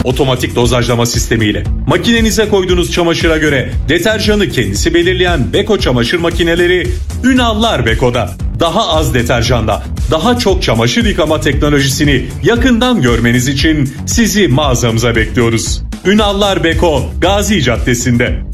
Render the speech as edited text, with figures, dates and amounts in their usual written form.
Otomatik dozajlama sistemiyle makinenize koyduğunuz çamaşıra göre deterjanı kendisi belirleyen Beko çamaşır makineleri Ünallar Beko'da. Daha az deterjanda daha çok çamaşır yıkama teknolojisini yakından görmeniz için sizi mağazamıza bekliyoruz. Ünallar Beko, Gazi Caddesi'nde.